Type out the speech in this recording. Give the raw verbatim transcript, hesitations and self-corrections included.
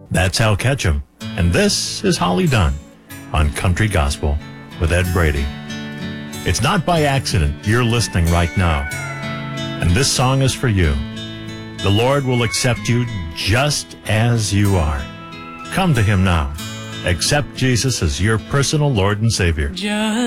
That's Hal Ketchum. And this is Holly Dunn on Country Gospel with Ed Brady. It's not by accident you're listening right now. And this song is for you. The Lord will accept you just as you are. Come to him now. Accept Jesus as your personal Lord and Savior. Just